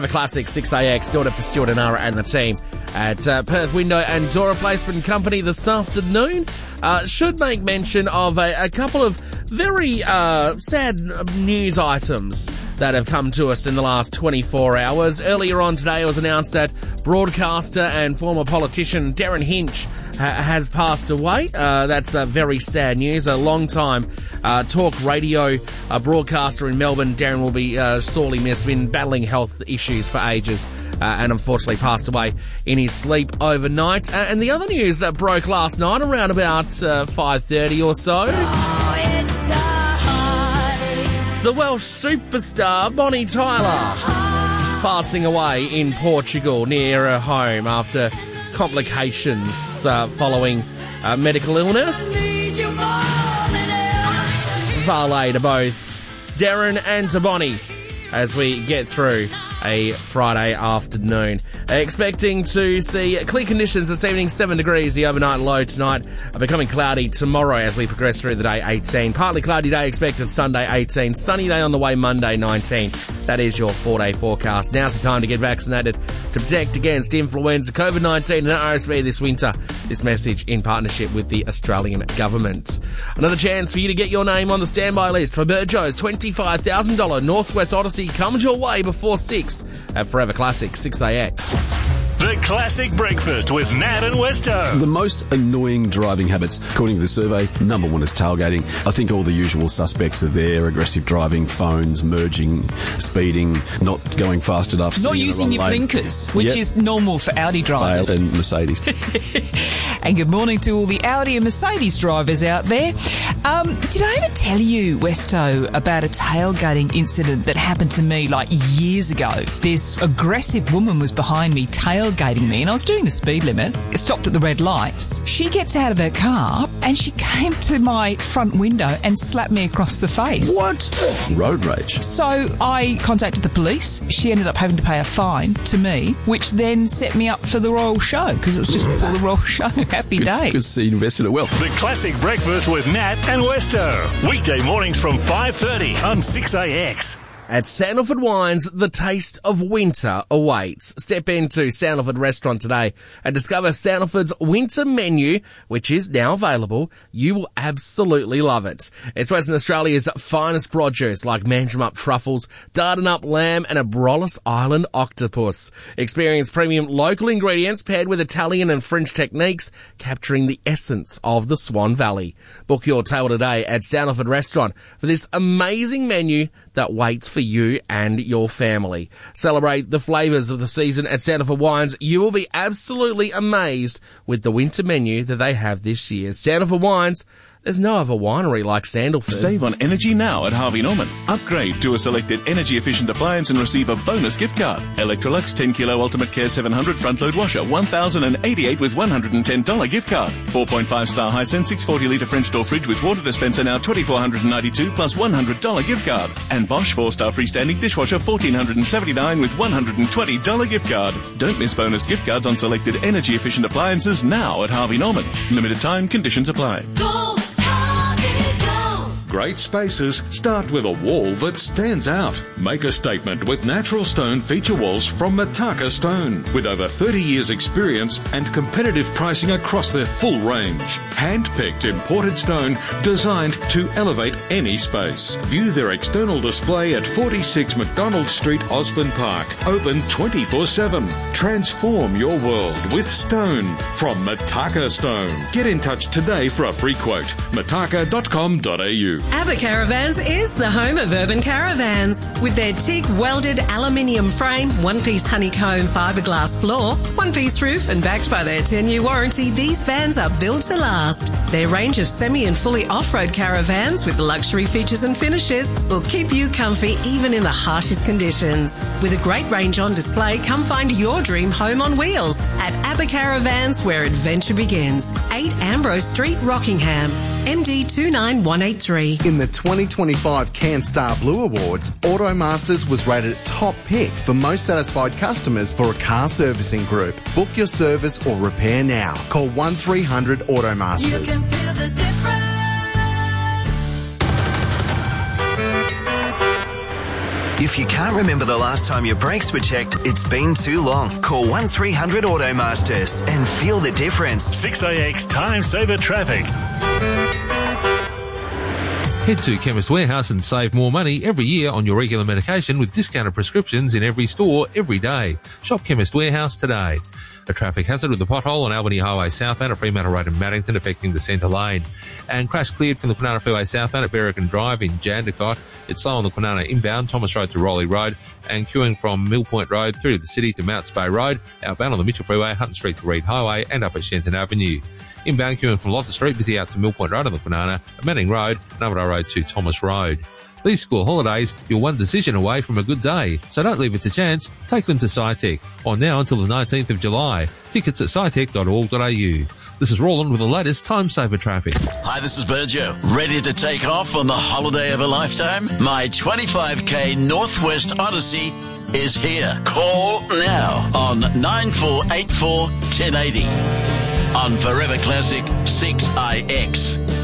The Classic 6AX, doing it for Stuart and Nara and the team at Perth Window and Door Replacement Company this afternoon. Should make mention of a couple of very sad news items that have come to us in the last 24 hours. Earlier on today, it was announced that broadcaster and former politician Darren Hinch has passed away. That's very sad news. A long-time talk radio broadcaster in Melbourne. Darren will be sorely missed. Been battling health issues for ages and unfortunately passed away in his sleep overnight. And the other news that broke last night around about 5:30 or so. The Welsh superstar Bonnie Tyler passing away in Portugal near her home after complications following medical illness. Valet to both Darren and to Bonnie as we get through a Friday afternoon. Expecting to see clear conditions this evening, 7 degrees, the overnight low tonight, becoming cloudy tomorrow as we progress through the day, 18. Partly cloudy day expected Sunday, 18. Sunny day on the way Monday, 19. That is your 4-day forecast. Now's the time to get vaccinated to protect against influenza, COVID-19 and RSV this winter. This message in partnership with the Australian Government. Another chance for you to get your name on the standby list for Burjo's $25,000 Northwest Odyssey comes your way before 6 at Forever Classic 6AX. The Classic Breakfast with Nat and Westo. The most annoying driving habits, according to the survey, number one is tailgating. I think all the usual suspects are there: aggressive driving, phones, merging, speeding, not going fast enough. Not using your blinkers, which is normal for Audi drivers. And Mercedes. And good morning to all the Audi and Mercedes drivers out there. Did I ever tell you, Westo, about a tailgating incident that happened to me like years ago? This aggressive woman was behind me, tailgating me, and I was doing the speed limit, stopped at the red lights. She gets out of her car and she came to my front window and slapped me across the face. What? Road rage. So I contacted the police. She ended up having to pay a fine to me, which then set me up for the Royal Show, because it was just before the Royal Show. Happy days. Good to see you invested it well. The Classic Breakfast with Nat and Westo. Weekday mornings from 5:30 on 6AX. At Sandalford Wines, the taste of winter awaits. Step into Sandalford Restaurant today and discover Sandalford's winter menu, which is now available. You will absolutely love it. It's Western Australia's finest produce, like Manjimup truffles, Dardanup lamb, and a Brollis Island octopus. Experience premium local ingredients paired with Italian and French techniques, capturing the essence of the Swan Valley. Book your table today at Sandalford Restaurant for this amazing menu that waits for you and your family. Celebrate the flavours of the season at Sandalford Wines. You will be absolutely amazed with the winter menu that they have this year. Sandalford Wines, there's no other winery like Sandalford. Save on energy now at Harvey Norman. Upgrade to a selected energy-efficient appliance and receive a bonus gift card. Electrolux 10 Kilo Ultimate Care 700 front-load washer, $1,088 with $110 gift card. 4.5-star Hisense 640 litre French door fridge with water dispenser, now $2,492 plus $100 gift card. And Bosch 4-star freestanding dishwasher, $1,479 with $120 gift card. Don't miss bonus gift cards on selected energy-efficient appliances now at Harvey Norman. Limited time, conditions apply. Great spaces start with a wall that stands out. Make a statement with natural stone feature walls from Mataka Stone. With over 30 years experience and competitive pricing across their full range. Hand-picked imported stone designed to elevate any space. View their external display at 46 McDonald Street, Osborne Park. Open 24/7. Transform your world with stone from Mataka Stone. Get in touch today for a free quote. mataka.com.au. ABBA Caravans is the home of urban caravans. With their TIG welded aluminium frame, one-piece honeycomb fiberglass floor, one-piece roof, and backed by their 10-year warranty, these vans are built to last. Their range of semi and fully off-road caravans with luxury features and finishes will keep you comfy even in the harshest conditions. With a great range on display, come find your dream home on wheels at ABBA Caravans, where adventure begins. 8 Ambrose Street, Rockingham. MD 29183. In the 2025 CanStar Blue Awards, Automasters was rated top pick for most satisfied customers for a car servicing group. Book your service or repair now. Call 1300 Automasters. You can feel the difference. If you can't remember the last time your brakes were checked, it's been too long. Call 1300 Automasters and feel the difference. 6AX Time Saver Traffic. Head to Chemist Warehouse and save more money every year on your regular medication with discounted prescriptions in every store every day. Shop Chemist Warehouse today. A traffic hazard with a pothole on Albany Highway southbound at Fremantle Road in Maddington affecting the centre lane. And crash cleared from the Kwinana Freeway southbound at Berrigan Drive in Jandakot. It's slow on the Kwinana inbound, Thomas Road to Rowley Road, and queuing from Mill Point Road through to the city to Mounts Bay Road, outbound on the Mitchell Freeway, Hutton Street to Reed Highway, and up at Shenton Avenue. Inbound queuing from Lotta Street, busy out to Mill Point Road on the Kwinana, Manning Road, and Armadale Road to Thomas Road. These school holidays, you're one decision away from a good day, so don't leave it to chance. Take them to SciTech, on now until the 19th of July. Tickets at scitech.org.au. This is Roland with the latest Time Saver traffic. Hi, this is Berjo. Ready to take off on the holiday of a lifetime? My 25k Northwest Odyssey is here. Call now on 9484 1080 on Forever Classic 6IX.